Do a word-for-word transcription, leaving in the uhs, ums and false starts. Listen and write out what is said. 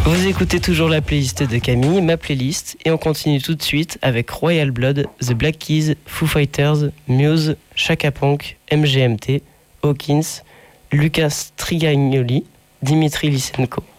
Vous écoutez toujours la playlist de Camille, ma playlist, et on continue tout de suite avec Royal Blood, The Black Keys, Foo Fighters, Muse, Chaka Ponk, M G M T, Hawkins, Lucas Trigagnoli, Dimitri Lysenko.